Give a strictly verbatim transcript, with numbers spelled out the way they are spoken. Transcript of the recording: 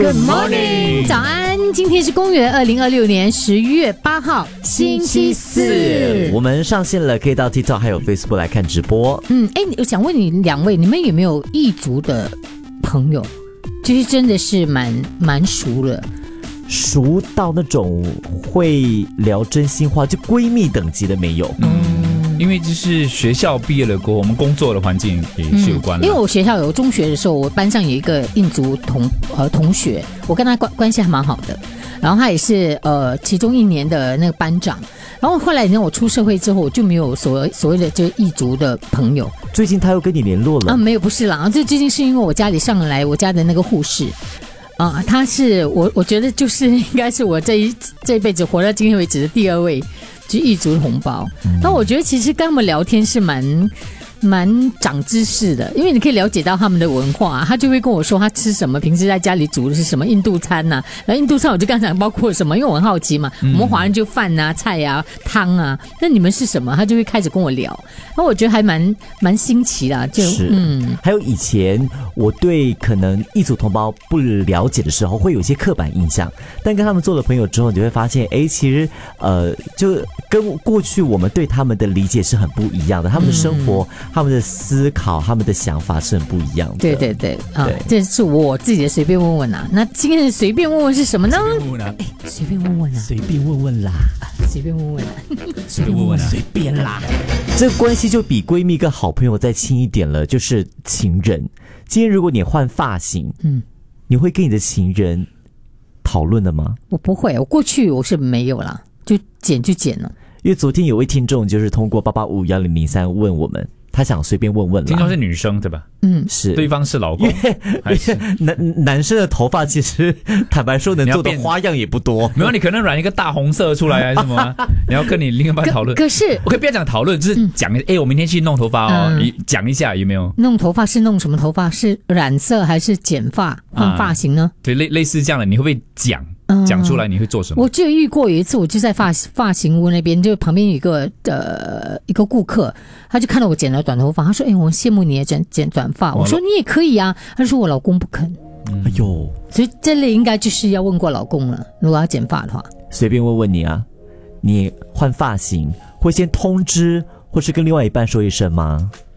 Good morning， 早安！今天是公元二零二六年十月八号，星期四。 我们上线了，可以到 TikTok 还有 Facebook 来看直播。 嗯，哎，我想问你两位，你们有没有异族的朋友？就是真的是蛮蛮熟了， 熟到那种会聊真心话，就闺蜜等级的没有。 嗯。因为就是学校毕业了过后，我们工作的环境也是有关的、 嗯。因为我学校有中学的时候，我班上有一个印族同呃同学，我跟他关关系还蛮好的。然后他也是呃其中一年的那个班长。然后后来呢，我出社会之后，我就没有所所谓的这异族的朋友。 最近他又跟你联络了？ 啊，没有，不是啦，这最近是因为我家里上来我家的那个护士。啊，他是我，我觉得就是应该是我这一这一辈子活到今天为止的第二位，就是异族同胞。那、嗯、我觉得其实跟他们聊天是蛮蛮长知识的，因为你可以了解到他们的文化、啊。他就会跟我说他吃什么，平时在家里煮的是什么印度餐呐、啊。然后印度餐我就刚才包括什么，因为我很好奇嘛。嗯、我们华人就饭啊、菜啊、汤啊，那你们是什么？他就会开始跟我聊。那我觉得还蛮蛮新奇啦，就是嗯，还有以前我对可能异族同胞不了解的时候，会有一些刻板印象，但跟他们做了朋友之后，你就会发现，哎，其实呃，就跟过去我们对他们的理解是很不一样的，他们的生活、嗯、他们的思考、他们的想法是很不一样的。 对对对，啊，这是我自己的随便问问啊。那今天的随便问问是什么呢？随便问问啊，哎，随便问问啊， 随便问问啦， 随便问问啊， 随便问问啊， 随便啦。这个关系就比闺蜜跟好朋友再亲一点了，就是情人。今天如果你换发型，嗯，你会跟你的情人讨论的吗？ 我不会，我过去我是没有啦，就剪就剪了。 因为昨天有位听众就是通过八八五幺零零三问我们，他想随便问问啦。 听说是女生对吧？ 嗯， 是。 对方是老公还是男男生的头发？其实坦白说，能做的花样也不多。 没有，你可能染一个大红色出来还是什么？你要跟你另一半讨论。 可是我可以不要讲讨论，就是讲，哎、嗯，我明天去弄头发哦，你、嗯、讲一下有没有？ 弄头发是弄什么头发？是染色还是剪发换发型呢？ 啊、对，类类似这样的，你会不会讲？讲出来你会做什么？ 我就遇过有一次，我就在发发型屋那边，就旁边有一个呃一个顾客，他就看到我剪了短头发，他说：“哎，我羡慕你也剪剪短发。”我说：“你也可以啊。”他说：“我老公不肯。” 哎呦， 所以这类应该就是要问过老公了。如果要剪发的话， 随便问问你啊，你换发型会先通知，或是跟另外一半说一声吗？